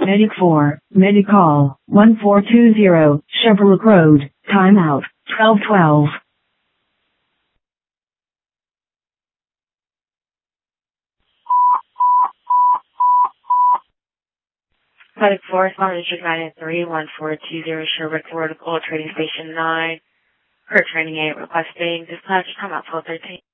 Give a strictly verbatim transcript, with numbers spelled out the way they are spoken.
Medic four, Medical, one four two zero, Chevrolet Road, timeout, twelve twelve. Medic four, Smart District nine eight three, one four two zero, Sherwood Road, Gold Trading Station nine. Per training eight, requesting dispatch, timeout twelve thirteen.